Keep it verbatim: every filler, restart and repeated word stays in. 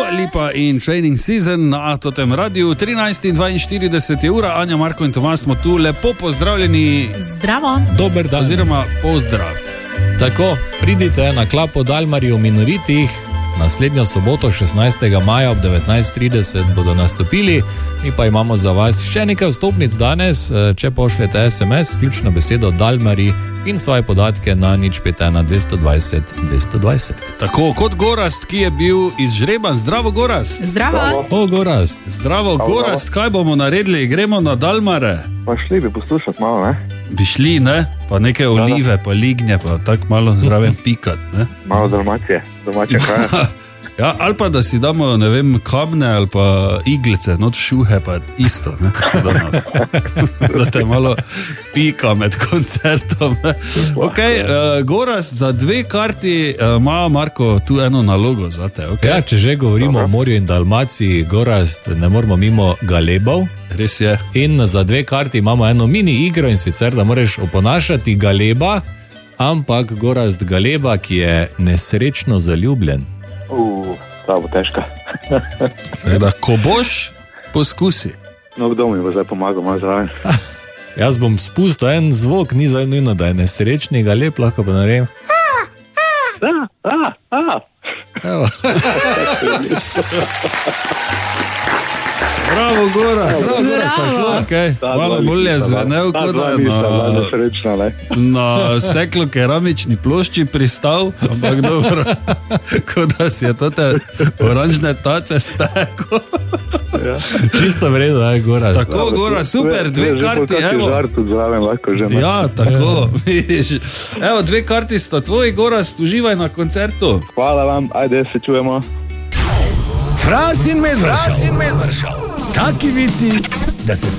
Lipa in Training Season na totem radiju. trinajst in dvainštirideset je ura, Anja, Marko in Tomaž smo tu, lepo pozdravljeni. Zdravo. Dober dan. Oziroma pozdrav. Tako, pridite na Klapo Dalmariju v Minoritih. Naslednjo soboto, šestnajstega maja ob devetnajst trideset bodo nastopili. Mi pa imamo za vas še nekaj vstopnic danes. Če pošljete es em es, ključno besedo Dalmari in svoje podatke na nič pet ena dvesto dvajset dvesto dvajset. Tako kot Gorazd, ki je bil izžreban. Zdravo, Gorazd. Zdravo. O, Gorazd. Zdravo, Gorazd. Kaj bomo naredili? Gremo na Dalmare. Pa šli bi poslušati malo, ne? Bi šli, ne? Pa neke olive, pa lignje, pa tako malo zraven pikat, ne? Malo Dalmacije, domače kraje. Ja, ali pa da si damo, ne vem, kamne ali pa iglice, not šuhe, pa isto, ne? Da, da te malo pika med koncertom, ne? Ok, uh, Gorazd, za dve karti ima uh, Marko tu eno nalogo za te, ok? Ja, če že govorimo Dobro. o morju in Dalmaciji, Gorazd, ne moramo mimo galebov. Res je. In za dve karti imamo eno mini igro in sicer, da moraš oponašati galeba, ampak Gorazd galeba, ki je nesrečno zaljubljen. Uh, ta bo težka. Da, ko boš, poskusi. No, kdo mi bo zdaj pomagal malo zraven? Jaz bom spustil en zvok, ni zdaj nujno, da je nesrečni galeb, lahko pa naredim. A, a, a. Evo. Bravo, Gorazd. Bravo, Gorazd, pa šlo. Okay. Malo bolje zvenel, kot da je na, na steklo keramični plošči pristal, ampak dobro, kot da si je tote oranžne tace spekl. Ja. Čisto vredo, da je Gorazd. Tako, Gorazd, super, dve karti, evo. Zraven, lahko že ja, tako, vidiš. Evo, dve karti sta tvoji, Gorazd, uživaj na koncertu. Hvala vam, ajde, se čujemo. Fras in Medvršal. Taki vici, da se